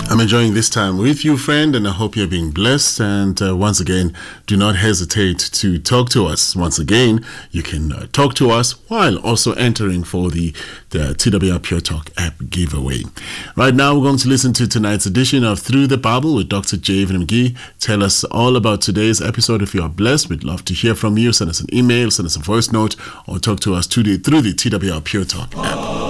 I'm enjoying this time with you, friend, and I hope you're being blessed. And once again, do not hesitate to talk to us. Once again, you can talk to us while also entering for the TWR Pure Talk app giveaway. Right now, we're going to listen to tonight's edition of Through the Bible with Dr. Javen McGee. Tell us all about today's episode. If you are blessed, we'd love to hear from you. Send us an email, send us a voice note, or talk to us through the TWR Pure Talk app.